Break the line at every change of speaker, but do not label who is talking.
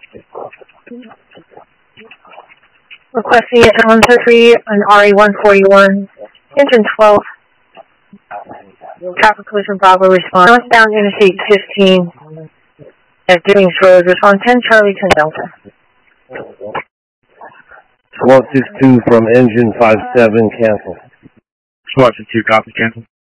Requesting it 133 on RE-141, engine 12. Traffic collision Bravo response. Northbound Interstate 15 at Giddings Road. Respond 10 Charlie 10 Delta.
162 from engine 57, cancel.
SWAT 2, copy, cancel.